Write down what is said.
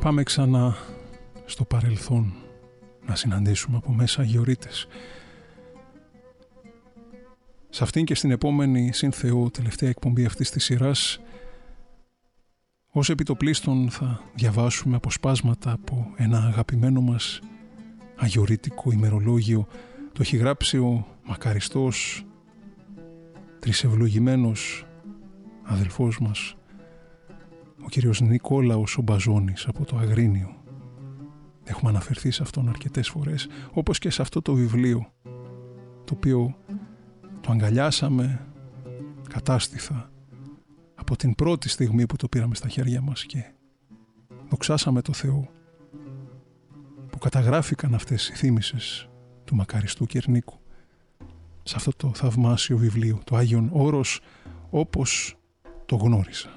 πάμε ξανά στο παρελθόν να συναντήσουμε από μέσα αγιορείτες. Σε αυτήν και στην επόμενη Συνθεό τελευταία εκπομπή αυτής της σειράς, ως επιτοπλίστων θα διαβάσουμε αποσπάσματα από ένα αγαπημένο μας αγιορείτικο ημερολόγιο. Το έχει γράψει ο μακαριστός, τρισευλογημένος αδελφός μας, ο κύριος Νικόλαος ο Μπαζώνης από το Αγρίνιο. Έχουμε αναφερθεί σε αυτόν αρκετές φορές, όπως και σε αυτό το βιβλίο, το οποίο το αγκαλιάσαμε κατάστηθα από την πρώτη στιγμή που το πήραμε στα χέρια μας και δοξάσαμε το Θεό που καταγράφηκαν αυτές οι θύμησες του μακαριστού Κερνίκου σε αυτό το θαυμάσιο βιβλίο, το Άγιον Όρος όπως το γνώρισα.